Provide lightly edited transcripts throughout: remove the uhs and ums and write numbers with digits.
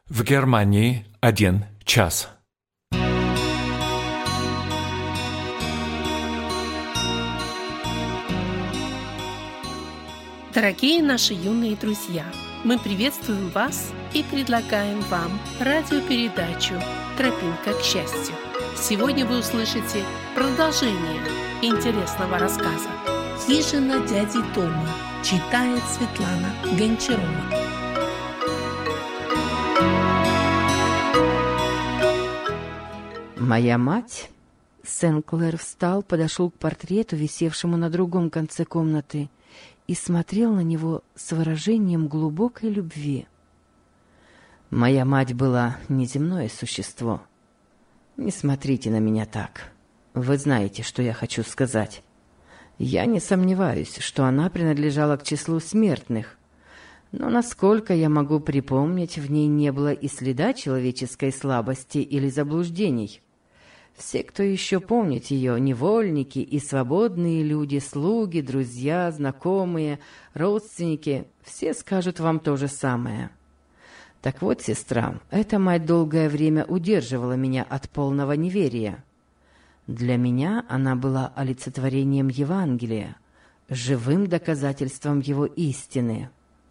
В Германии 1 час. Дорогие наши юные друзья, мы приветствуем вас и предлагаем вам радиопередачу «Тропинка к счастью». Сегодня вы услышите продолжение интересного рассказа. «Хижина дяди Тома» читает Светлана Гончарова. Моя мать... Сен-Клэр встал, подошел к портрету, висевшему на другом конце комнаты, и смотрел на него с выражением глубокой любви. Моя мать была неземное существо. Не смотрите на меня так. Вы знаете, что я хочу сказать. Я не сомневаюсь, что она принадлежала к числу смертных, но, насколько я могу припомнить, в ней не было и следа человеческой слабости или заблуждений. Все, кто еще помнит ее, невольники и свободные люди, слуги, друзья, знакомые, родственники, все скажут вам то же самое. Так вот, сестра, эта мать долгое время удерживала меня от полного неверия. Для меня она была олицетворением Евангелия, живым доказательством его истины.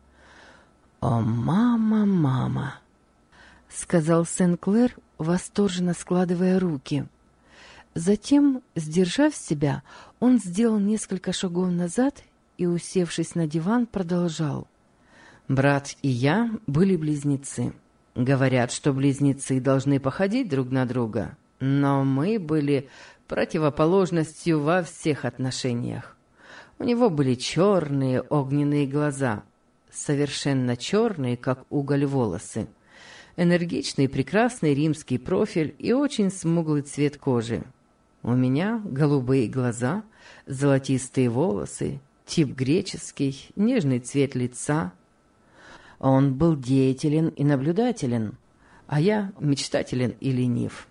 «О, мама, мама!» — сказал Сен-Клэр, восторженно складывая руки. Затем, сдержав себя, он сделал несколько шагов назад и, усевшись на диван, продолжал. «Брат и я были близнецы. Говорят, что близнецы должны походить друг на друга, но мы были противоположностью во всех отношениях. У него были черные огненные глаза, совершенно черные, как уголь, волосы, энергичный прекрасный римский профиль и очень смуглый цвет кожи. У меня голубые глаза, золотистые волосы, тип греческий, нежный цвет лица. Он был деятелен и наблюдателен, а я мечтателен и ленив.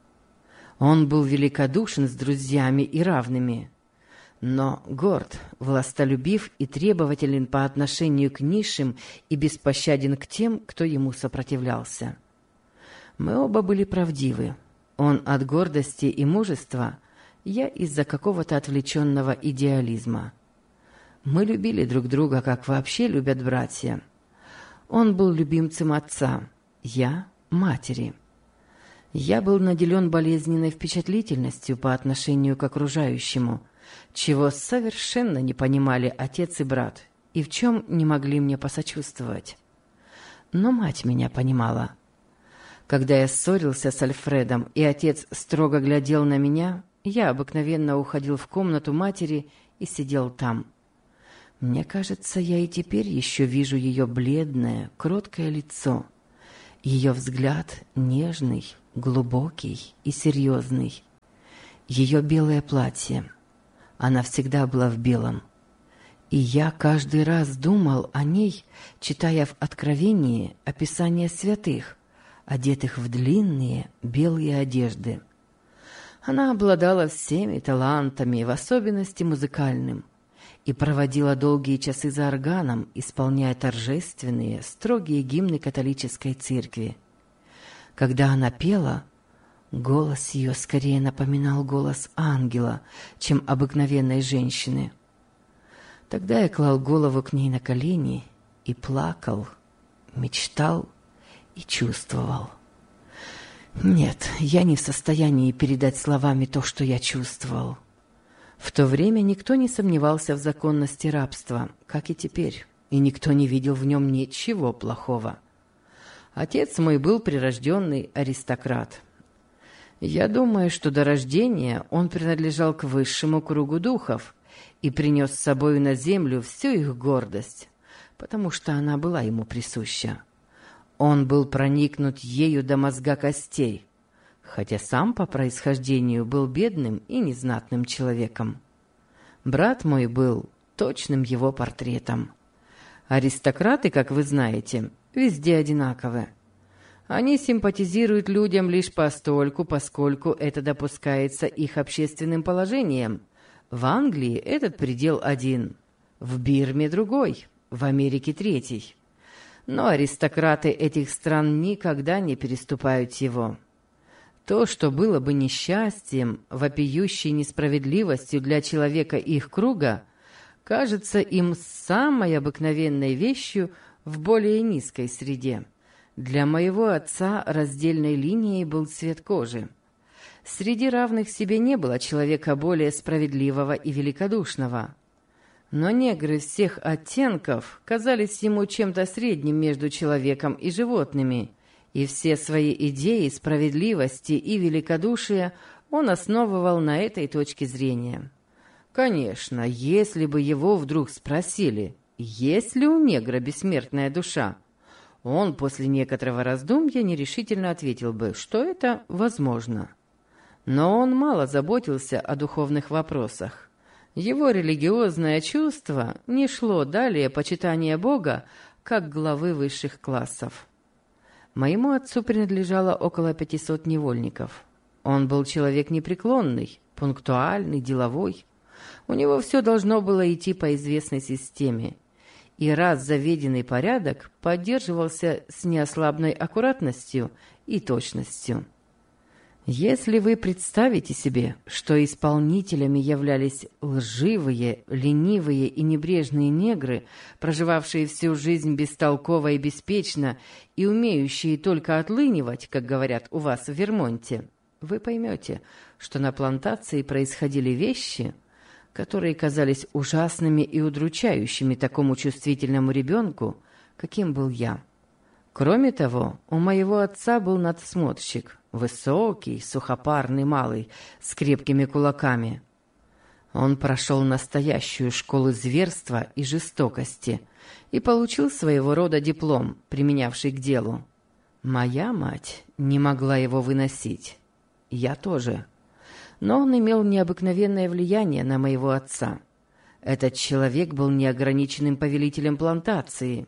Он был великодушен с друзьями и равными, но горд, властолюбив и требователен по отношению к низшим и беспощаден к тем, кто ему сопротивлялся. Мы оба были правдивы. Он от гордости и мужества, я из-за какого-то отвлеченного идеализма. Мы любили друг друга, как вообще любят братья. Он был любимцем отца, я – матери. Я был наделен болезненной впечатлительностью по отношению к окружающему, чего совершенно не понимали отец и брат, и в чем не могли мне посочувствовать. Но мать меня понимала. Когда я ссорился с Альфредом, и отец строго глядел на меня, я обыкновенно уходил в комнату матери и сидел там. Мне кажется, я и теперь еще вижу ее бледное, кроткое лицо, ее взгляд нежный, глубокий и серьезный, ее белое платье. Она всегда была в белом. И я каждый раз думал о ней, читая в Откровении описания святых, одетых в длинные белые одежды. Она обладала всеми талантами, в особенности музыкальным, и проводила долгие часы за органом, исполняя торжественные, строгие гимны католической церкви. Когда она пела, голос ее скорее напоминал голос ангела, чем обыкновенной женщины. Тогда я клал голову к ней на колени и плакал, мечтал и чувствовал. Нет, я не в состоянии передать словами то, что я чувствовал. В то время никто не сомневался в законности рабства, как и теперь, и никто не видел в нем ничего плохого. Отец мой был прирожденный аристократ. Я думаю, что до рождения он принадлежал к высшему кругу духов и принес с собою на землю всю их гордость, потому что она была ему присуща. Он был проникнут ею до мозга костей, хотя сам по происхождению был бедным и незнатным человеком. Брат мой был точным его портретом. Аристократы, как вы знаете, везде одинаковы. Они симпатизируют людям лишь постольку, поскольку это допускается их общественным положением. В Англии этот предел один, в Бирме другой, в Америке третий. Но аристократы этих стран никогда не переступают его. То, что было бы несчастьем, вопиющей несправедливостью для человека их круга, кажется им самой обыкновенной вещью в более низкой среде. Для моего отца раздельной линией был цвет кожи. Среди равных себе не было человека более справедливого и великодушного. Но негры всех оттенков казались ему чем-то средним между человеком и животными, и все свои идеи справедливости и великодушия он основывал на этой точке зрения. Конечно, если бы его вдруг спросили, есть ли у негра бессмертная душа, он после некоторого раздумья нерешительно ответил бы, что это возможно. Но он мало заботился о духовных вопросах. Его религиозное чувство не шло далее почитания Бога, как главы высших классов. Моему отцу принадлежало около 500 невольников. Он был человек непреклонный, пунктуальный, деловой. У него все должно было идти по известной системе. И раз заведенный порядок поддерживался с неослабной аккуратностью и точностью. Если вы представите себе, что исполнителями являлись лживые, ленивые и небрежные негры, проживавшие всю жизнь бестолково и беспечно и умеющие только отлынивать, как говорят у вас в Вермонте, вы поймете, что на плантации происходили вещи, которые казались ужасными и удручающими такому чувствительному ребенку, каким был я. Кроме того, у моего отца был надсмотрщик, высокий, сухопарный малый, с крепкими кулаками. Он прошел настоящую школу зверства и жестокости и получил своего рода диплом, применявший к делу. Моя мать не могла его выносить. Я тоже. Но он имел необыкновенное влияние на моего отца. Этот человек был неограниченным повелителем плантации.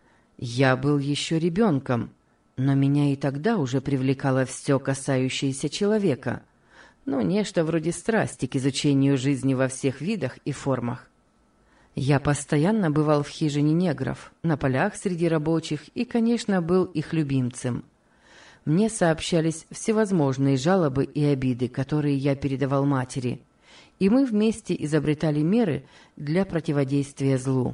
Я был еще ребенком, но меня и тогда уже привлекало все, касающееся человека, но нечто вроде страсти к изучению жизни во всех видах и формах. Я постоянно бывал в хижине негров, на полях среди рабочих и, конечно, был их любимцем. Мне сообщались всевозможные жалобы и обиды, которые я передавал матери, и мы вместе изобретали меры для противодействия злу.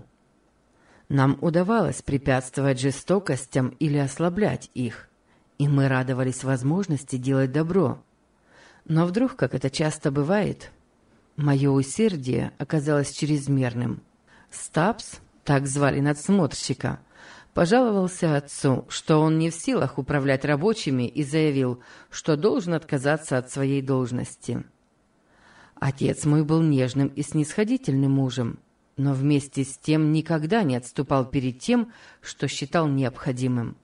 Нам удавалось препятствовать жестокостям или ослаблять их, и мы радовались возможности делать добро. Но вдруг, как это часто бывает, мое усердие оказалось чрезмерным. Стапс, так звали надсмотрщика, пожаловался отцу, что он не в силах управлять рабочими, и заявил, что должен отказаться от своей должности. Отец мой был нежным и снисходительным мужем, но вместе с тем никогда не отступал перед тем, что считал необходимым.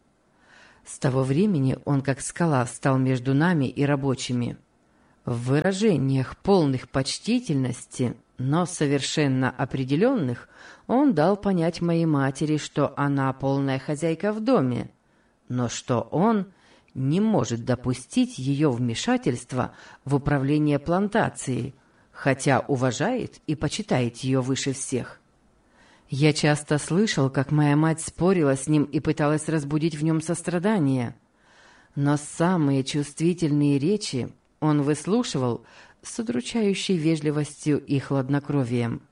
С того времени он как скала встал между нами и рабочими. В выражениях полных почтительности, но совершенно определенных, он дал понять моей матери, что она полная хозяйка в доме, но что он не может допустить ее вмешательства в управление плантацией, хотя уважает и почитает ее выше всех. Я часто слышал, как моя мать спорила с ним и пыталась разбудить в нем сострадание, но самые чувствительные речи он выслушивал с удручающей вежливостью и хладнокровием.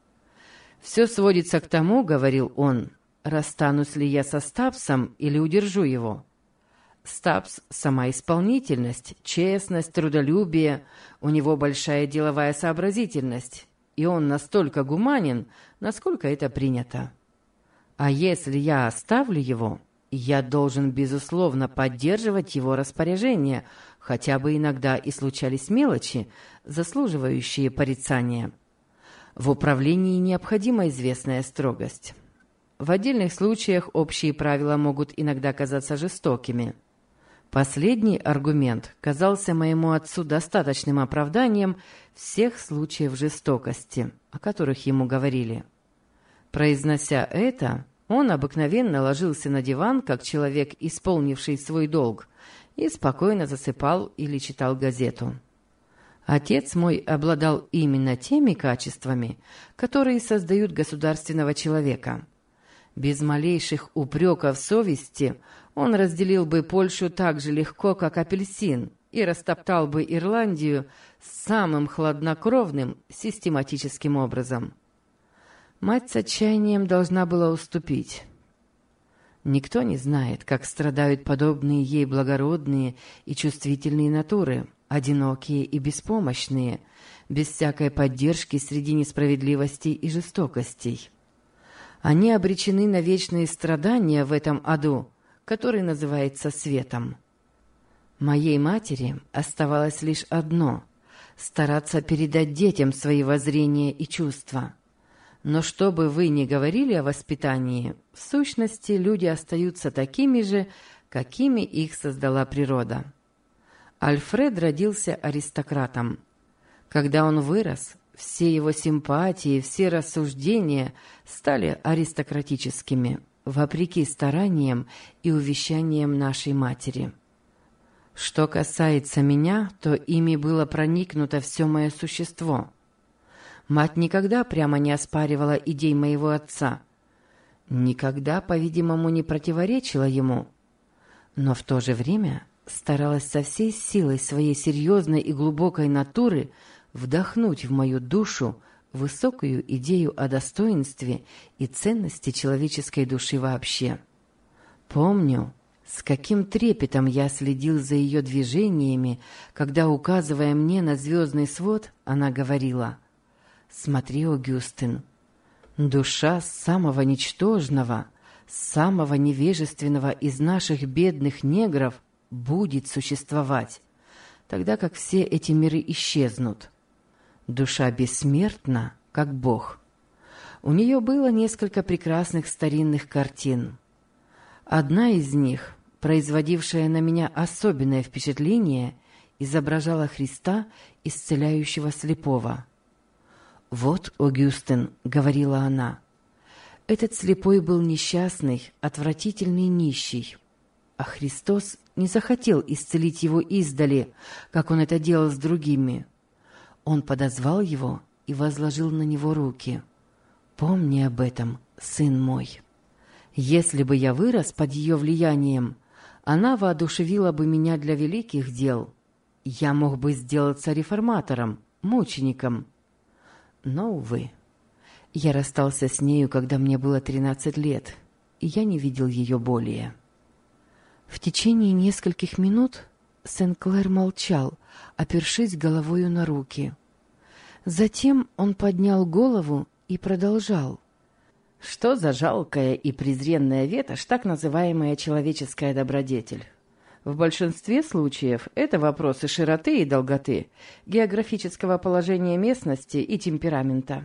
«Все сводится к тому, — говорил он, — расстанусь ли я со Стапсом или удержу его. Стапс — сама исполнительность, честность, трудолюбие, у него большая деловая сообразительность, и он настолько гуманен, насколько это принято. А если я оставлю его, я должен, безусловно, поддерживать его распоряжение, хотя бы иногда и случались мелочи, заслуживающие порицания. В управлении необходима известная строгость. В отдельных случаях общие правила могут иногда казаться жестокими. Последний аргумент казался моему отцу достаточным оправданием всех случаев жестокости, о которых ему говорили. Произнося это, он обыкновенно ложился на диван, как человек, исполнивший свой долг, и спокойно засыпал или читал газету. Отец мой обладал именно теми качествами, которые создают государственного человека. Без малейших упреков совести он разделил бы Польшу так же легко, как апельсин, и растоптал бы Ирландию самым хладнокровным, систематическим образом. Мать с отчаянием должна была уступить. Никто не знает, как страдают подобные ей благородные и чувствительные натуры, одинокие и беспомощные, без всякой поддержки среди несправедливостей и жестокостей. Они обречены на вечные страдания в этом аду, который называется светом. Моей матери оставалось лишь одно – стараться передать детям свои воззрения и чувства. Но что бы вы ни говорили о воспитании, в сущности люди остаются такими же, какими их создала природа. Альфред родился аристократом. Когда он вырос, все его симпатии, все рассуждения стали аристократическими, вопреки стараниям и увещаниям нашей матери. Что касается меня, то ими было проникнуто все мое существо. Мать никогда прямо не оспаривала идей моего отца, никогда, по-видимому, не противоречила ему, но в то же время старалась со всей силой своей серьезной и глубокой натуры вдохнуть в мою душу высокую идею о достоинстве и ценности человеческой души вообще. Помню, с каким трепетом я следил за ее движениями, когда, указывая мне на звездный свод, она говорила: «Смотри, Огюстен, душа самого ничтожного, самого невежественного из наших бедных негров будет существовать, тогда как все эти миры исчезнут. Душа бессмертна, как Бог». У нее было несколько прекрасных старинных картин. Одна из них, производившая на меня особенное впечатление, изображала Христа, исцеляющего слепого. «Вот, Огюстен», — говорила она, — «этот слепой был несчастный, отвратительный нищий, а Христос не захотел исцелить его издали, как он это делал с другими. Он подозвал его и возложил на него руки. Помни об этом, сын мой. Если бы я вырос под ее влиянием, она воодушевила бы меня для великих дел. Я мог бы сделаться реформатором, мучеником. Но, увы, я расстался с нею, когда мне было 13 лет, и я не видел ее более». В течение нескольких минут Сен-Клер молчал, опершись головою на руки. Затем он поднял голову и продолжал: «Что за жалкая и презренная ветошь так называемая человеческая добродетель? В большинстве случаев это вопросы широты и долготы, географического положения местности и темперамента.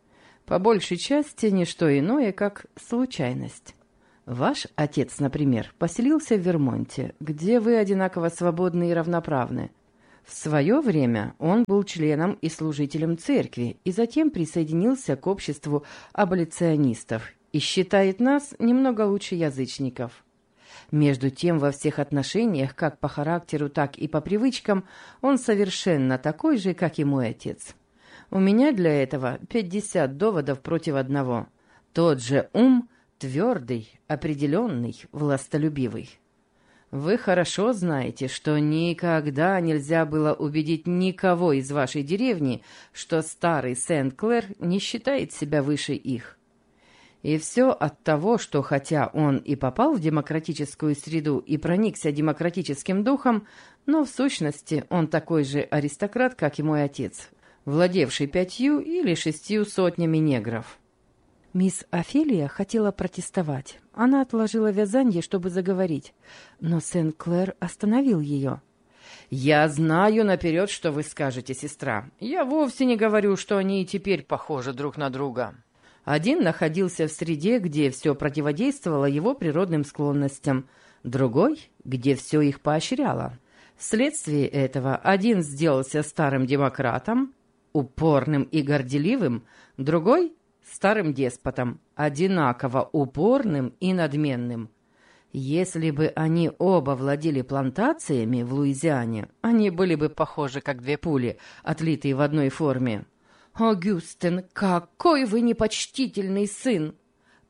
По большей части не что иное, как случайность. Ваш отец, например, поселился в Вермонте, где вы одинаково свободны и равноправны. В свое время он был членом и служителем церкви и затем присоединился к обществу аболиционистов и считает нас немного лучше язычников. Между тем, во всех отношениях, как по характеру, так и по привычкам, он совершенно такой же, как и мой отец. У меня для этого 50 доводов против одного. Тот же ум, твердый, определенный, властолюбивый. Вы хорошо знаете, что никогда нельзя было убедить никого из вашей деревни, что старый Сен-Клер не считает себя выше их. И все от того, что хотя он и попал в демократическую среду и проникся демократическим духом, но в сущности он такой же аристократ, как и мой отец, владевший 5 или 6 сотнями негров». Мисс Офелия хотела протестовать. Она отложила вязанье, чтобы заговорить, но Сен-Клер остановил ее. «Я знаю наперед, что вы скажете, сестра. Я вовсе не говорю, что они и теперь похожи друг на друга. Один находился в среде, где все противодействовало его природным склонностям, другой, где все их поощряло. Вследствие этого один сделался старым демократом, упорным и горделивым, другой — старым деспотом, одинаково упорным и надменным. Если бы они оба владели плантациями в Луизиане, они были бы похожи, как 2 пули, отлитые в одной форме. «Огюстен, какой вы непочтительный сын!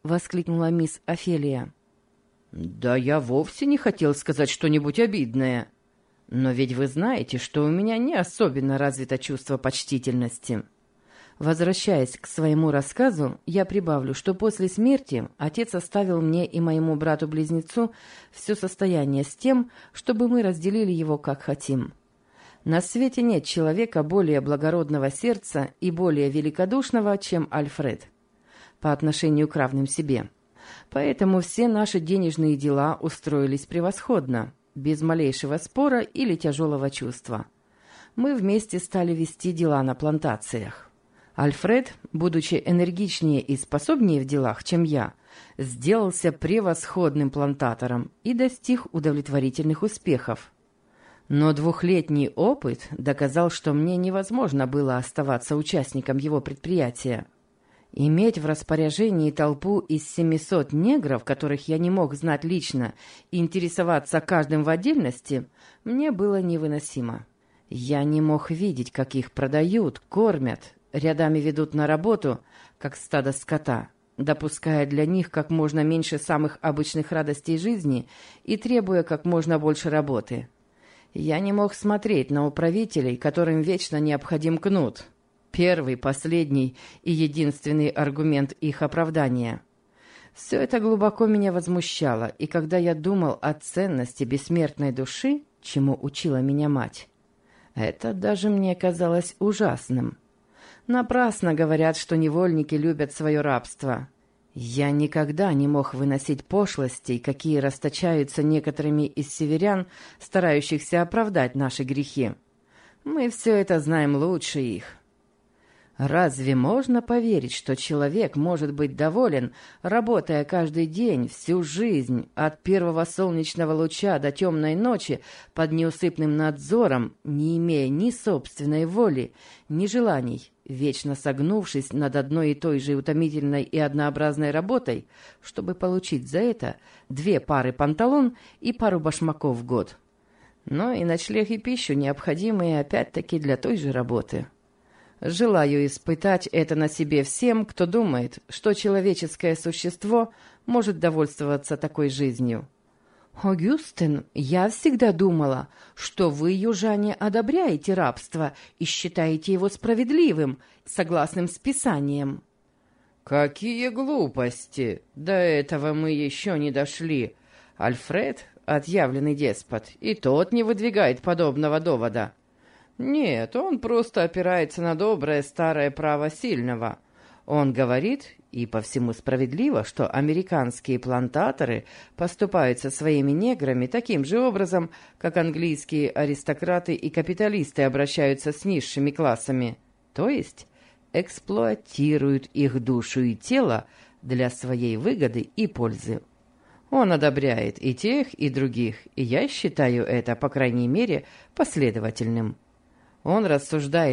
— воскликнула мисс Офелия. «Да я вовсе не хотел сказать что-нибудь обидное. Но ведь вы знаете, что у меня не особенно развито чувство почтительности». Возвращаясь к своему рассказу, я прибавлю, что после смерти отец оставил мне и моему брату-близнецу все состояние с тем, чтобы мы разделили его как хотим. На свете нет человека более благородного сердца и более великодушного, чем Альфред, по отношению к равным себе. Поэтому все наши денежные дела устроились превосходно, без малейшего спора или тяжелого чувства. Мы вместе стали вести дела на плантациях. Альфред, будучи энергичнее и способнее в делах, чем я, сделался превосходным плантатором и достиг удовлетворительных успехов. Но 2-летний опыт доказал, что мне невозможно было оставаться участником его предприятия. Иметь в распоряжении толпу из 700 негров, которых я не мог знать лично, и интересоваться каждым в отдельности, мне было невыносимо. Я не мог видеть, как их продают, кормят, рядами ведут на работу, как стадо скота, допуская для них как можно меньше самых обычных радостей жизни и требуя как можно больше работы. Я не мог смотреть на управителей, которым вечно необходим кнут. Первый, последний и единственный аргумент их оправдания. Все это глубоко меня возмущало, и когда я думал о ценности бессмертной души, чему учила меня мать, это даже мне казалось ужасным. Напрасно говорят, что невольники любят свое рабство. Я никогда не мог выносить пошлостей, какие расточаются некоторыми из северян, старающихся оправдать наши грехи. Мы все это знаем лучше их. Разве можно поверить, что человек может быть доволен, работая каждый день, всю жизнь, от первого солнечного луча до темной ночи, под неусыпным надзором, не имея ни собственной воли, ни желаний, вечно согнувшись над одной и той же утомительной и однообразной работой, чтобы получить за это 2 пары панталон и пару башмаков в год? Но и ночлег и пищу, необходимые опять-таки для той же работы. Желаю испытать это на себе всем, кто думает, что человеческое существо может довольствоваться такой жизнью. «Огюстен, я всегда думала, что вы, южане, одобряете рабство и считаете его справедливым, согласным с Писанием». «Какие глупости! До этого мы еще не дошли. Альфред, отъявленный деспот, и тот не выдвигает подобного довода. Нет, он просто опирается на доброе старое право сильного. Он говорит, и по всему справедливо, что американские плантаторы поступают со своими неграми таким же образом, как английские аристократы и капиталисты обращаются с низшими классами, то есть эксплуатируют их душу и тело для своей выгоды и пользы. Он одобряет и тех, и других, и я считаю это, по крайней мере, последовательным. Он рассуждает